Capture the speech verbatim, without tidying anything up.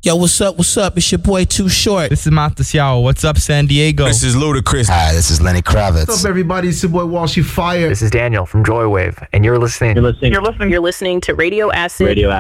Yo, what's up? What's up? It's your boy Too Short. This is Matasiao. What's up, San Diego? This is Ludacris. Hi, this is Lenny Kravitz. What's up, everybody? It's your boy Walshy Fire. This is Daniel from Joywave, and you're listening. You're listening. You're listening. You're listening to Radio Acid. Radio